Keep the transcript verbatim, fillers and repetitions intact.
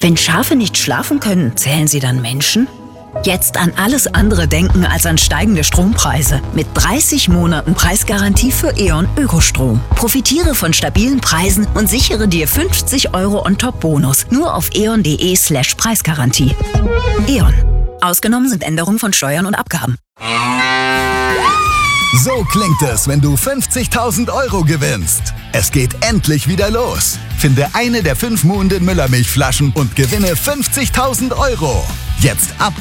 Wenn Schafe nicht schlafen können, zählen sie dann Menschen? Jetzt an alles andere denken als an steigende Strompreise. Mit dreißig Monaten Preisgarantie für E.ON Ökostrom. Profitiere von stabilen Preisen und sichere dir fünfzig Euro On-Top-Bonus. Nur auf eon.de slash Preisgarantie. E.ON. Ausgenommen sind Änderungen von Steuern und Abgaben. So klingt es, wenn du fünfzigtausend Euro gewinnst. Es geht endlich wieder los. Finde eine der fünf Muhnden Müllermilchflaschen und gewinne fünfzigtausend Euro. Jetzt ab